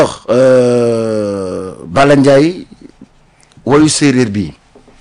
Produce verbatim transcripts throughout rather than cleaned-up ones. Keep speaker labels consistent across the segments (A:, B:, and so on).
A: alors euh, Balla Ndiaye woyu séeréer bi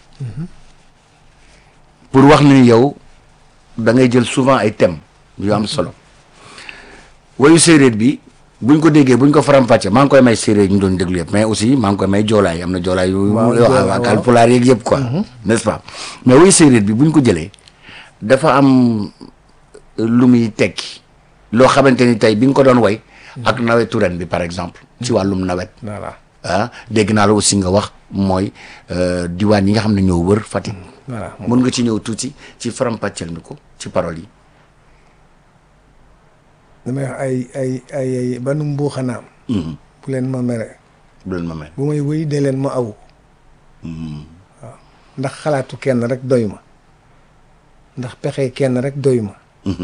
A: pour wax ni yow da ngay jël souvent ay thèmes yu am solo woyu séeréer bi buñ ko déggee buñ ko faram-fàcce maa ngi koy may séeréer ñu doon déglu yëpp mais aussi maa ngi koy may joolaay am na joolaay yu waa Haalpulaar yeeg yëpp quoi n'est-ce pas mais woyu séeréer bi buñ ko jëlee dafa am lu muy tekki loo xamante ni tey bi nga ko doon way ak nawetu ren bi par exemple ci wàllum nawet
B: voilà
A: ah dégg naa la aussi nga wax mooy diwaan yi nga xam ne ñoo wër Fatick
B: voilà
A: mën nga ci ñëw tuuti ci faram-pàcceel ni ko ci paroles yi
B: damay wax ay ay ay ay banu mbuuxanaam bu leen ma mere
A: bu leen ma mel
B: bu may wëy dee leen ma aw waaw ndax xalaatu kenn rek doy ma ndax pexe kenn rek doy ma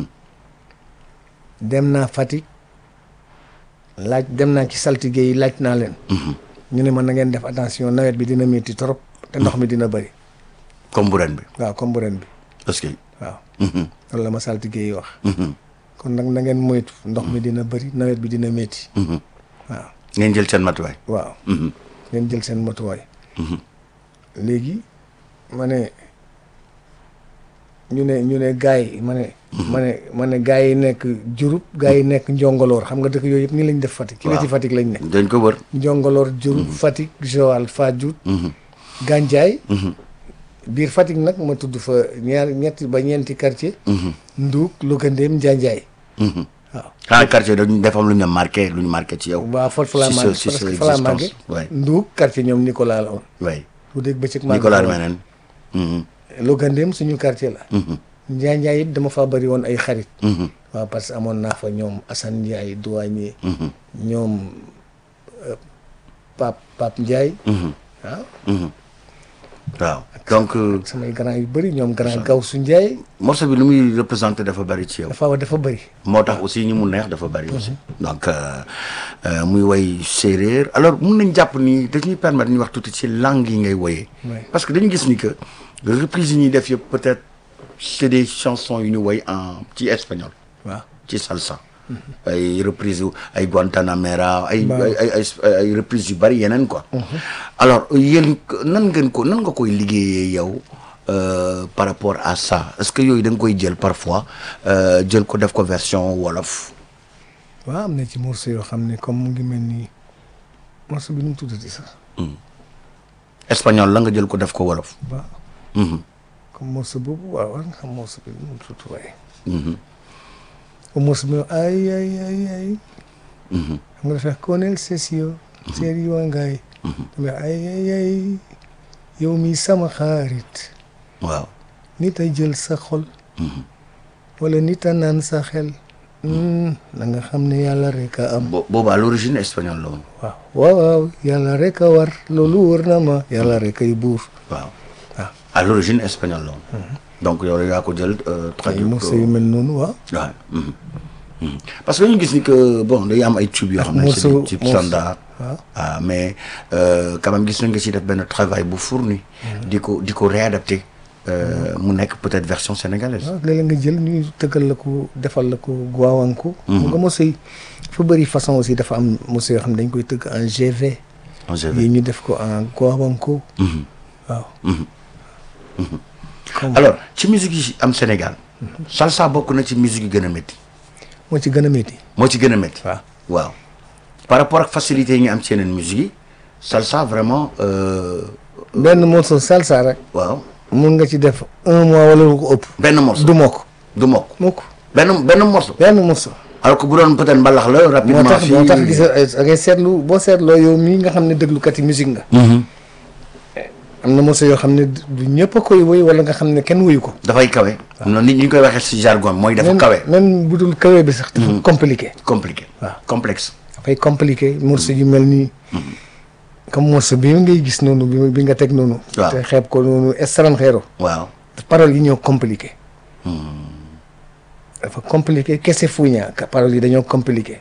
B: dem naa Fatick laaj dem naa ci saltige yi laaj naa leen ñu ne ma na ngeen def attention nawet bi dina métti trop te ndox mi dina bëri
A: comme bu ren bi
B: waaw comme bu ren bi
A: parce que
B: waaw loolu la ma saltige yi wax kon nag na ngeen moytu ndox mi dina bëri nawet bi dina métti waaw
A: ngeen jël seen matuwaay
B: waaw ngeen jël seen matuwaay léegi ma ne ñu ne ñu ne gars yi ma ne ma ne ma ne gars yi nekk Diouroup gars yi nekk Njongoloor xam nga dëkk yooyu yëpp nii lañ def Fatick ki ne ci Fatick lañ ne
A: dañ ko wër
B: Njongoloor Diouroup Fatick Joal Fadiouth Gandiaye biir Fatick nag ma tudd fa ñaar ñetti ba ñeenti quartier Nduuk Lukandéem Njaanjaay waaw
A: xanaa quartier dañu defam lu ñu marqué lu ñu marqué ci yow
B: waaw foofu fa laa
A: si
B: màggee
A: sa- si
B: parce
A: sa
B: que fa laa màggee
A: existence waay
B: Nduuk quartier ñoom Nicolas la woon
A: waay
B: bu dégg bëccëg
A: Nicolas meneen
B: Lukandéem suñu quartier la Njaanjaay it dama faa bëri woon ay xarit waaw parce que amoon naa fa ñoom Assane Ndiaye douanier ñoom euh, Pape Pape Ndiaye waaw
A: waaw donc euh,
B: samay grand yu bëri ñoom grand Gawsu Ndiaye
A: morceau bi lu muy représenté dafa bari ci yow
B: dafa dafa bëri
A: moo tax aussi ñi mu neex dafa bari aussi donc euh, euh, muy woy séeréer alors mun nañ jàpp ni dañuy permettre ñu wax tuuti ci langue yi ngay woyee
B: Ouais.
A: parce que dañu gis ni que reprise yi ñuy def yëpp peut-être c'est des chansons yu ñu woy en ci espagnol
B: waaw
A: ci salsa ay reprise yu ay Guantanamera ay
B: Waaw.
A: ay ay ay ay reprise yu bari yeneen quoi alors yéen nan ngeen ko nan nga koy liggéeyee yow euh, par rapport à ça est-ce que yooyu da nga koy jël parfois euh, jël ko def ko version wolof
B: waaw am na ci morceau yoo xam ne comme mu ngi mel ni morceau bi nu mu tuddati sax
A: espagnol la nga jël ko def ko wolof
B: waaw
A: Mhm.
B: comme morceau boobu waaw war nga xam morceau bi nu mu tudd waaye
A: Mhm.
B: comme morceau bi ay ay ay ay
A: Mhm.
B: xam nga dafa con el sesio serio ngaay dama ay ay ay yow mi sama xarit
A: waaw
B: nit a jël sa xol wala nit a naan sa xel na nga xam ne yàlla rek a am
A: Bo- boobu à l'origine espagnol la woon
B: waaw waaw waaw yàlla rek a war loolu wër na ma yàlla rek ay buur
A: waaw
B: waaw
A: à l'origine espagnol la woon donc yow yaa ko jël euh,
B: ay
A: traduire ko
B: morceau yu mel noonu waaw
A: waaw mhm. Mhm. parce que dañu gis ni que bon day am ay tubes yoo xam ne c'est
B: morceau-
A: des tubes
B: morceau-
A: standard
B: waaw
A: ah mais euh, quand même gis nañ nga ci def benn travail bu fourni di ko di ko réadapté euh, mu nekk peut-être version sénégalaise
B: waaw léeg-léeg nga jël ñu tëggal la ko defal la ko guawanko mu nga morceau yi fa bëri façon aussi dafa am morceau yoo xam ne dañ koy tëgg en G V
A: en G
B: yi
A: V
B: ñu def ko en guawanko
A: Mhm.
B: waaw
A: alors ci musique yi am Sénégal salsa bokk na ci musique yi gën a métti
B: moo ci gën a métti
A: moo ci gën a métti
B: waaw
A: waaw par rapport ak facilité yi nga am ci yeneen musique yi salsa vraiment euh,
B: benn morceau salsa rek
A: waaw
B: mun nga ci def un mois wala lu ko ëpp
A: benn morceau
B: du mokk
A: du mokk
B: mukk
A: benn benn morceau
B: benn morceau
A: alors que bu doon peut-être mbalax la rapidement
B: moo tax
A: fii
B: moo tax gis nga ngay seetlu boo seetloo yow mii nga xam ne déglukat yi musique nga
A: Mhm.
B: am na morceau yoo xam ne du ñëpp a koy woy wala nga xam ne kenn woyu ko
A: dafay kawe noonu nit ñi ñu koy waxee ci jargon mooy dafa
B: même
A: kawe
B: même bu dul kawe bi sax dafa compliqué
A: compliqué
B: waaw.
A: complexe
B: dafay compliqué morceau yu mel nii comme morceau bi ngay gis noonu bi bi nga teg noonu
A: Waaw.
B: te xeeb ko noonu extranjero
A: waaw
B: paroles yi ñoo compliqué dafa compliqué kese fuña paroles yi dañoo compliqué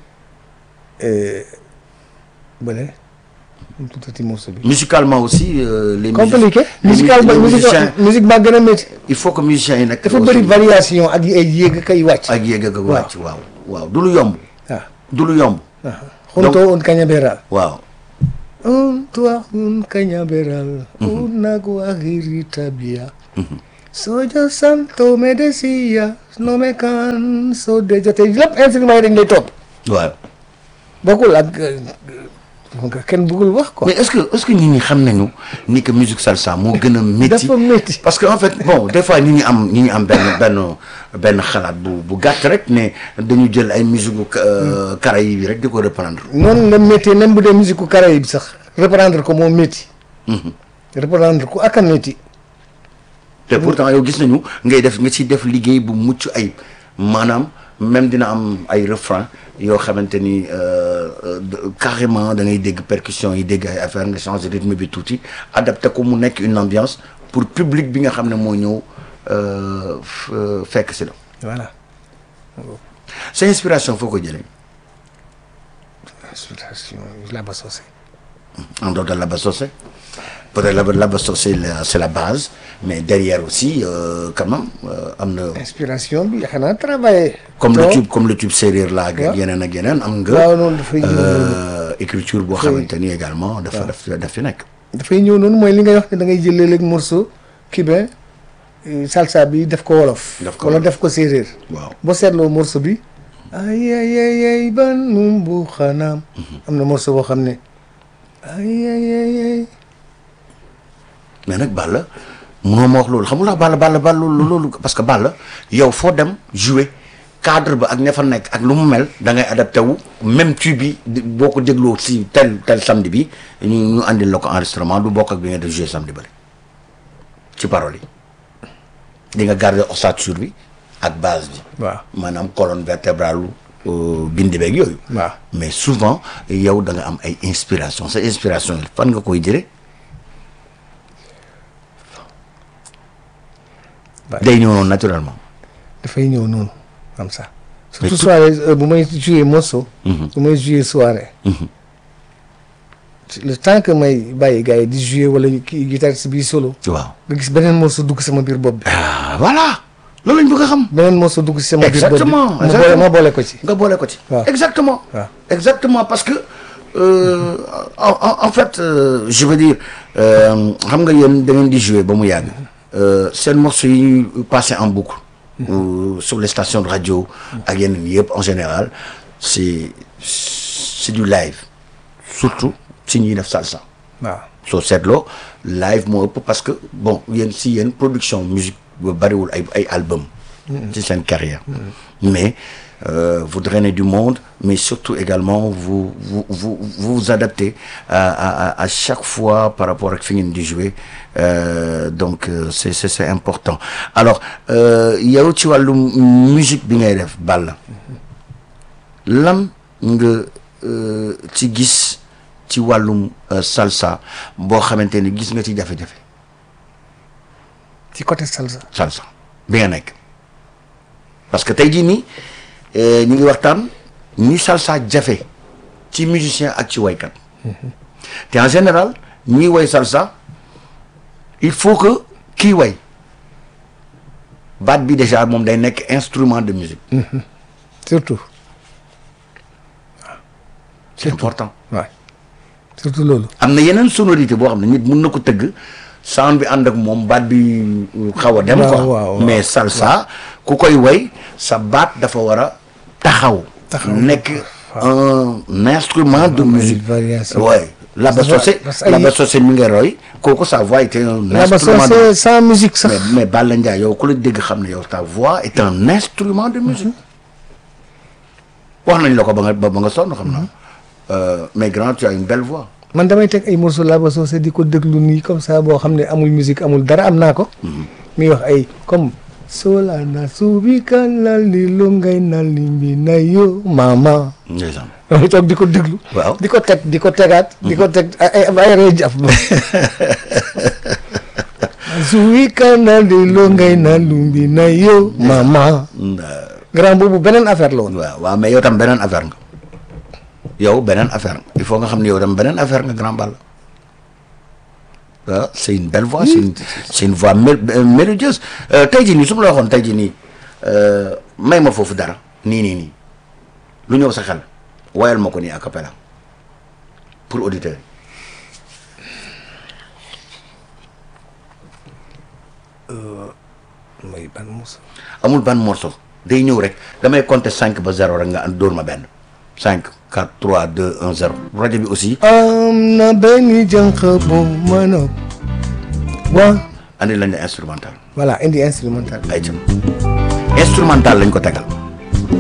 B: bële mu tuddati morceau bi
A: musicalement aussi euh, les
B: compliqué
A: les
B: musical ba
A: les
B: musique
A: musiciens
B: musique baa gën a métti
A: il faut que musiciens yi nag
B: dafa
A: aussi
B: bëri variation ak ay yéeg kay wàcc
A: ak yéeg ak wàcc waaw waaw du lu yomb
B: waaw
A: du lu yomb
B: junto a un cañaveral.
A: waaw.
B: Junto a un cañaveral, una guajirita vía. Soy santo me decía, no me canso de jotee lépp instrument yi dañ lay topp.
A: waaw.
B: bokkul ak kenn bëggul wax quoi.
A: mais est-ce que est-ce que nit ñi xam nañu ni que musique salsa moo gën a métti.
B: dafa métti
A: parce que en fait bon des fois nit ñi am nit ñi am benn benn benn xalaat bu bu gàtt rek ne dañu jël ay musique gu Caraïbes yi rek di ko reprendre.
B: noonu la métti même bu dee musique ku Caraïbes bi sax reprendre ko moo métti. reprendre ko ak a métti.
A: te pourtant yow gis nañu ngay def nga ci def liggéey bu mucc ayib maanaam même dina am ay refrain yoo xamante ni carrément da ngay dégg percussion yi dégg ay affaire nga changer rythme bi tuuti adapté ko mu nekk une ambiance pour public bi nga xam ne moo ñëw fekk si la.
B: voilà.
A: sa inspiration foo ko jëlee.
B: inspiration Laba Socé.
A: en dehors de Laba Socé peut-être Laba Laba Socé c'est la base mais derrière aussi euh, quand même euh, am na.
B: inspiration bi xanaa travailler.
A: comme le tube comme le tube séeréer la ak yeneen ak yeneen am nga.
B: waaw noonu dafay ñëw
A: écriture boo xamante ni également dafa daf daf fi nekk.
B: dafay ñëw noonu mooy li ngay wax ne da ngay jël léeg-léeg morceau cubain salsa bi def ko wolof.
A: def ko
B: wala def ko séeréer.
A: waaw
B: boo seetloo morceau bi. ay ay ay ay ban numbu xanaam. am na morceau boo xam ne. ay ay ay ay.
A: mais nag Balla mënoo ma wax loolu xam nga Balla Balla Balla loolu parce que Balla yow foo dem jouer cadre ba ak ña fa nekk ak lu mu mel da ngay adapté wu même tube bi boo ko dégloo si tel tel samedi bi ñu ñu andil la ko enregistrement du bokk ak bi nga def jouer samedi bëri ci paroles yi di nga garder ossature bi ak base bi.
B: waaw
A: maanaam colonne vertébrale bindi beeg yooyu.
B: waaw
A: mais souvent yow da nga am ay inspiration sa inspiration yi fan nga koy jëlee. day ñëw noonu naturellement.
B: dafay ñëw noonu comme ça. surtout soirée bu may jouer morceau. bu may jouer soirée. le temps que may bàyyi gars yi di jouer wala kii guitariste bi solo.
A: waaw
B: nga gis beneen morceau dugg sama biir bopp bi.
A: ah voilà loolu lañ bëgg a xam.
B: beneen morceau dugg sama biir bopp bi
A: exactement
B: ma boole ma boole ko ci.
A: nga boole ko ci.
B: waaw
A: exactement.
B: waaw
A: exactement parce que euh, en, en, en fait euh, je veux dire xam nga yéen da ngeen di jouer ba mu yàgg. seen morceau yi ñuy passé en boucle. Euh, sur les stations de radio. ak yeneen yëpp en général c'est c'est du live surtout si ñuy def salsa.
B: waaw
A: soo seetloo live moo ëpp parce que bon yéen si yéen production musique ba bariwul ay ay album ci seen carrière mais euh, vous drainez du monde mais surtout également vous vous vous vous vous adaptez à à à chaque fois par rapport ak fi ngeen di jouer euh, donc euh, c'est c'est c'est important alors yow ci wàllu musique bi ngay def Balla lan nga ci gis ci wàllum salsa boo xamante ni gis nga ci jafe-jafe.
B: ci côté salsa.
A: salsa bi nga nekk parce que tey jii nii ñu ngi waxtaan ni salsa jafe ci musicien ak ci waykat. te en général ñiy way salsa il faut que kii way baat bi déjà moom day nekk instrument de musique.
B: surtout.
A: c'est important.
B: waaw surtout loolu.
A: am na yeneen sonorité boo xam ne nit mun na ko tëgg sound bi ànd ak moom baat bi xaw a dem. quoi mais salsa ku koy way sa baat dafa war a taxaw.
B: taxaw
A: nekk un instrument de musique.
B: variation
A: ouais Laba Socé Laba Socé mi nga roy kooku sa voix était un instrument
B: de sans musique sax.
A: mais mais Balla Ndiaye yow ku la dégg xam ne yow ta voix est un instrument de musique. wax nañ la ko ba nga ba nga sonn xam naa. mais grand tu as une belle voix.
B: man damay teg ay morceaux Laba Socé di ko déglu nii comme ça boo xam ne amul musique amul dara am naa ko. muy wax ay comme. sola na subi kan la li lu ngay na limbi na yo mama.
A: ndeysaan.
B: damay toog di ko déglu.
A: waaw
B: di ko teg di ko tegaat. di ko teg ay ay rëy jàpp. subi kan la li lu ngay na limbi na yo mama. grand boobu beneen affaire la woon.
A: waaw waaw mais yow tam beneen affaire nga. yow beneen affaire nga il faut nga xam ne yow tam beneen affaire nga grand Balla. waaw c'est une belle voix c'est une c'est une voix mélodieuse tey jii nii su ma la waxoon tey jii nii may ma foofu dara nii nii nii lu ñëw sa xel woyal ma ko nii a cappella. pour auditeurs
B: yi. mooy ban mos.
A: amul ban morceau day ñëw rek damay compter cinq ba zéro rek nga dóor ma benn cinq quatre trois deux un zéro rajo bi aussi.
B: am na benn jànq bu mën a wa.
A: andi lañ la instrumental.
B: voilà indi instrumental.
A: ay ca instrumental lañ ko tegal.